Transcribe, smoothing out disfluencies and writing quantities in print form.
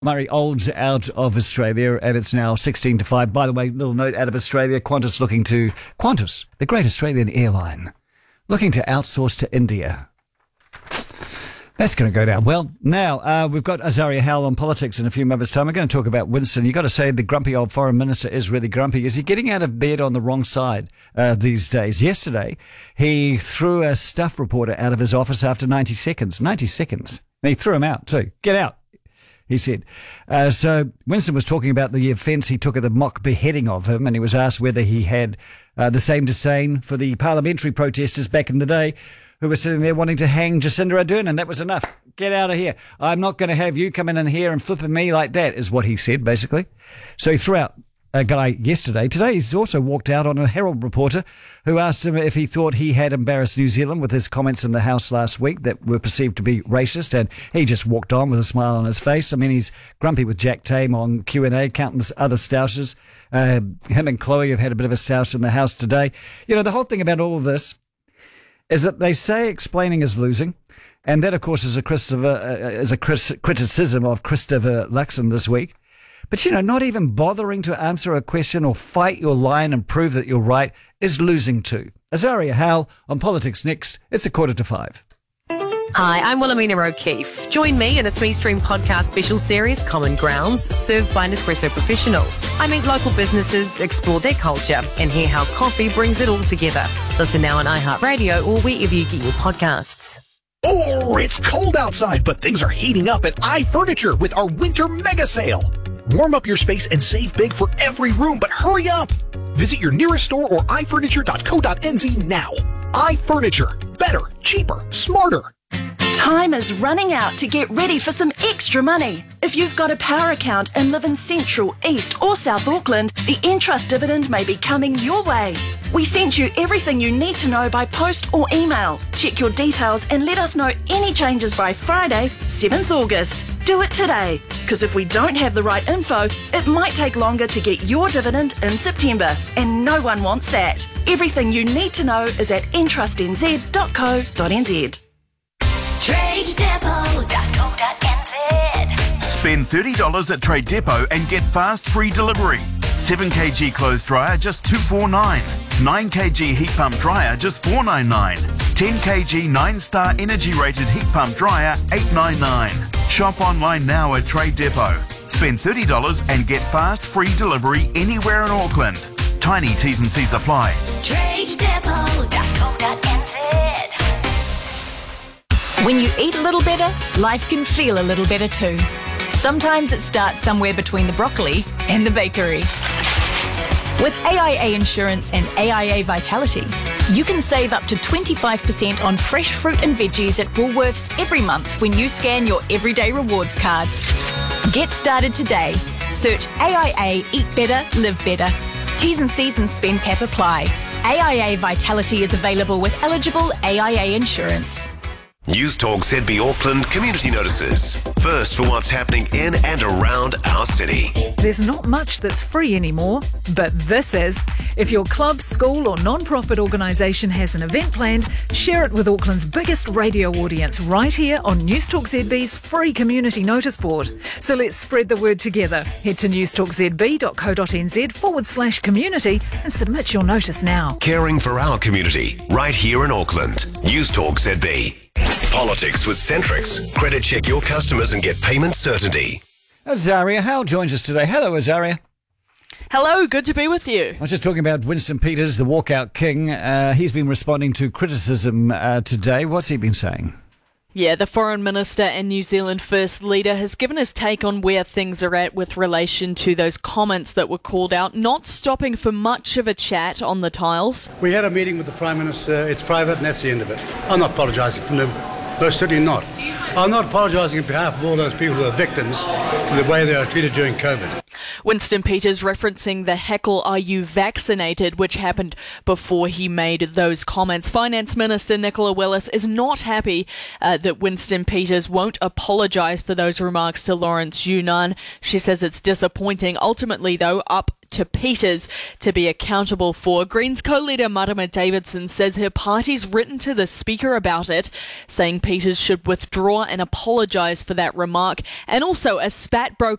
Murray Olds out of Australia, and it's now 16-5. By the way, little note out of Australia, Qantas, the great Australian airline, looking to outsource to India. That's going to go down well. Now, we've got Azaria Howell on politics in a few moments' time. We're going to talk about Winston. You've got to say the grumpy old foreign minister is really grumpy. Is he getting out of bed on the wrong side these days? Yesterday, he threw a staff reporter out of his office after 90 seconds. 90 seconds. And he threw him out too. Get out, he said. So Winston was talking about the offence he took at the mock beheading of him, and he was asked whether he had the same disdain for the parliamentary protesters back in the day who were sitting there wanting to hang Jacinda Ardern, and that was enough. Get out of here. I'm not going to have you coming in here and flipping me like that, is what he said, basically. So he threw out a guy yesterday. Today he's also walked out on a Herald reporter who asked him if he thought he had embarrassed New Zealand with his comments in the House last week that were perceived to be racist, and he just walked on with a smile on his face. I mean, he's grumpy with Jack Tame on Q&A, countless other stousers. Him and Chloe have had a bit of a stoush in the House today. You know, the whole thing about all of this is that they say explaining is losing, and that, of course, is a criticism of Christopher Luxon this week. But, you know, not even bothering to answer a question or fight your line and prove that you're right is losing too. Azaria Howell on Politics Next. It's 5:15. Hi, I'm Wilhelmina O'Keefe. Join me in a Smee Stream podcast special series, Common Grounds, served by Nespresso Professional. I meet local businesses, explore their culture, and hear how coffee brings it all together. Listen now on iHeartRadio or wherever you get your podcasts. Oh, it's cold outside, but things are heating up at iFurniture with our winter mega sale. Warm up your space and save big for every room, but hurry up! Visit your nearest store or ifurniture.co.nz now. iFurniture. Better, cheaper, smarter. Time is running out to get ready for some extra money. If you've got a power account and live in Central, East or South Auckland, the Entrust dividend may be coming your way. We sent you everything you need to know by post or email. Check your details and let us know any changes by Friday, 7th August. Do it today, because if we don't have the right info, it might take longer to get your dividend in September, and no one wants that. Everything you need to know is at entrustnz.co.nz. TradeDepot.co.nz. Spend $30 at Trade Depot and get fast free delivery. 7kg clothes dryer just $249. 9kg heat pump dryer just $499. 10kg 9-star energy rated heat pump dryer $899. Shop online now at Trade Depot. Spend $30 and get fast free delivery anywhere in Auckland. Tiny T's and C's apply. TradeDepot.co.nz. When you eat a little better, life can feel a little better too. Sometimes it starts somewhere between the broccoli and the bakery. With AIA Insurance and AIA Vitality, you can save up to 25% on fresh fruit and veggies at Woolworths every month when you scan your Everyday Rewards card. Get started today. Search AIA Eat Better, Live Better. T's and C's and spend cap apply. AIA Vitality is available with eligible AIA insurance. News Talk ZB Auckland community notices. First for what's happening in and around our city. There's not much that's free anymore, but this is. If your club, school or non-profit organisation has an event planned, share it with Auckland's biggest radio audience right here on News Talk ZB's free community notice board. So let's spread the word together. Head to newstalkzb.co.nz/community and submit your notice now. Caring for our community right here in Auckland. News Talk ZB. Politics with Centrix. Credit check your customers and get payment certainty. Azaria Howell joins us today. Hello, Azaria. Hello, good to be with you. I was just talking about Winston Peters, the walkout king. He's been responding to criticism today. What's he been saying? Yeah, the Foreign Minister and New Zealand First Leader has given his take on where things are at with relation to those comments that were called out, not stopping for much of a chat on the tiles. We had a meeting with the Prime Minister. It's private and that's the end of it. I'm not apologising for them. Most certainly not. I'm not apologising on behalf of all those people who are victims for the way they are treated during COVID. Winston Peters referencing the heckle, "Are you vaccinated?" which happened before he made those comments. Finance Minister Nicola Willis is not happy that Winston Peters won't apologise for those remarks to Lawrence Yunnan. She says it's disappointing. Ultimately, though, up to Peters to be accountable for. Greens co-leader Marama Davidson says her party's written to the Speaker about it, saying Peters should withdraw and apologise for that remark. And also, a spat broke